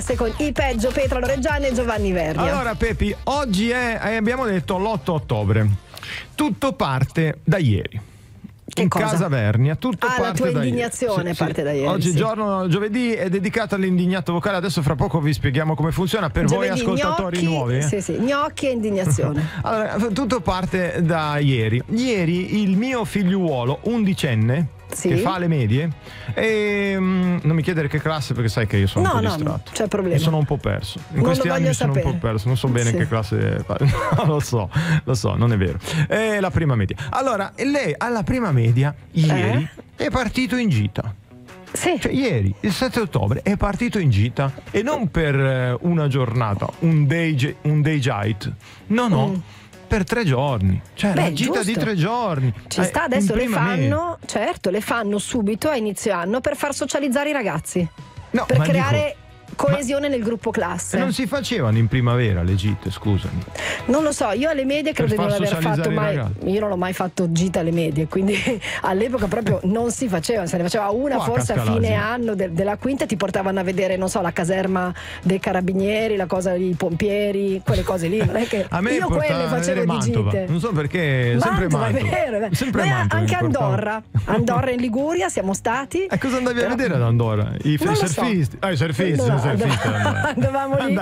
con i peggio Petra Loreggiani e Giovanni Vernia. Allora Pepi, oggi è, abbiamo detto l'8 ottobre. Tutto parte da ieri. Che in cosa? Casa Vernia, tutto parte la tua da indignazione ieri. parte da ieri. Oggi giovedì è dedicato all'indignato vocale. Adesso fra poco vi spieghiamo come funziona per Giovedì, voi ascoltatori gnocchi, nuovi. Sì, gnocchi e indignazione. Allora, tutto parte da ieri. Ieri il mio figliuolo, undicenne, che fa le medie, e non mi chiedere che classe, perché sai che io sono un po' distratto. No, c'è problema. Mi sono un po' perso. In Non questi lo anni voglio sono sapere. un po' perso. Non so bene che classe fa. No, lo so, non è vero. È la prima media. Allora, lei alla prima media ieri è partito in gita. Sì. Cioè, ieri, il 7 ottobre, è partito in gita, e non per una giornata, un day jite. No. Per 3 giorni, cioè la gita giusto. di 3 giorni. Ci sta, adesso in le prima fanno, certo, le fanno subito a inizio anno per far socializzare i ragazzi, No, per ma creare coesione nel gruppo classe. E non si facevano in primavera le gite, scusami. Non lo so, io alle medie credo di far non aver socializzare fatto i mai. ragazzi. Io non ho mai fatto gita alle medie, quindi all'epoca proprio non si faceva, se ne faceva una Qua a forse a Cascalasi. fine anno della quinta, ti portavano a vedere, non so, la caserma dei carabinieri, la cosa dei pompieri, quelle cose lì. Non è che A me io quelle facevo di Mantova. gite. Non so perché, sempre Mantova, Mantova. è vero. Sempre Noi Mantova anche mi portava. Andorra in Liguria siamo stati. E cosa andavi a Però- vedere ad Andorra? I Non lo so. surfisti. I surfisti, No, surfisti. andavamo lì.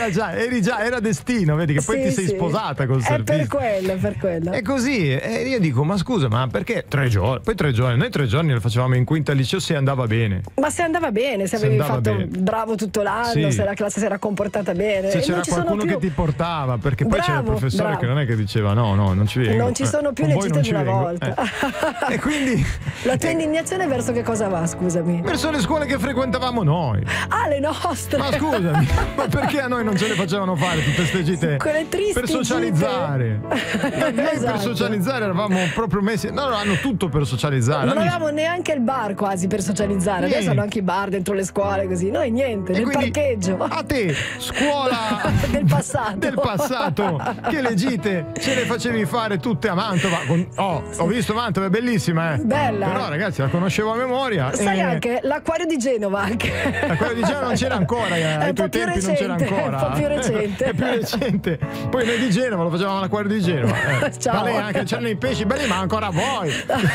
Era destino, vedi che poi Sì, ti sei sì. sposata col È surfista. per quello. È così, e io dico, ma scusa, ma perché 3 giorni? Poi 3 giorni, noi 3 giorni lo facevamo in quinta al liceo se andava bene. Ma se andava bene, se Se avevi andava fatto bene. bravo tutto l'anno, Sì. se la classe si era comportata bene. Se E c'era non ci sono qualcuno più- che ti portava, perché poi c'era il Bravo, professore bravo. che non è che diceva no, non ci vengo. Non ci sono più con le voi gite non di ci una vengo. volta. E quindi La tua indignazione verso che cosa va, scusami? verso le scuole che frequentavamo noi. Ah, le nostre! Ma scusami, ma perché a noi non ce le facevano fare tutte ste gite Quelle tristi per socializzare? gite. Noi Esatto. per socializzare eravamo proprio messi. No, hanno tutto per socializzare. Non Ogni- avevamo neanche il bar quasi per socializzare. Niente. Adesso hanno anche i bar dentro le scuole così. Noi niente, E nel quindi, parcheggio. a te, scuola Del passato. del passato, che le gite ce le facevi fare tutte a Mantova. Ho visto Mantova, è bellissima, Bella. Però ragazzi, la conoscevo a memoria. Sai anche l'acquario di Genova anche. Quello di Genova non c'era ancora, È ai un po' tuoi più tempi non c'era recente, ancora. un po' più recente. È più recente. Poi noi di Genova lo facevamo all'acquario di Genova. Ciao. Ma lei anche c'erano i pesci belli, ma ancora voi.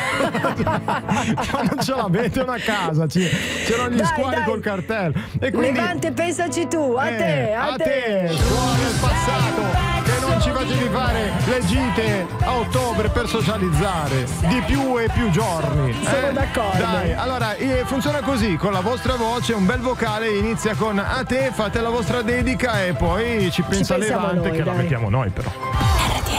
Ma non ce l'avete una casa, c'erano gli Dai, squali dai. col cartello. E quindi Levante, pensaci tu, a te. scuola del passato, che non ci facevi fare le gite a ottobre per socializzare di più e più giorni. Sono d'accordo. Dai, allora funziona così, con la vostra voce, un bel vocale inizia con a te, fate la vostra dedica e poi ci pensa pensiamo Levante, noi, che la dai. mettiamo noi però.